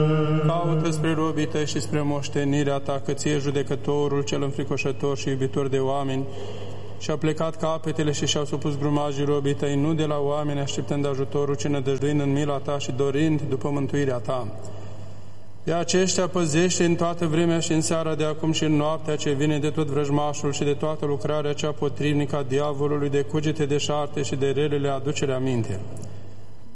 Caută spre robii tăi și spre moștenirea ta, că ție judecătorul cel înfricoșător și iubitor de oameni, și-au plecat capetele și și-au supus grumajii robii tăi, nu de la oameni așteptând ajutorul, ci nădăjduind în mila ta și dorind după mântuirea ta. De aceștia păzește în toată vremea și în seara de acum și în noaptea ce vine de tot vrăjmașul și de toată lucrarea cea potrivnică a diavolului, de cugete deșarte și de relele aducere aminte.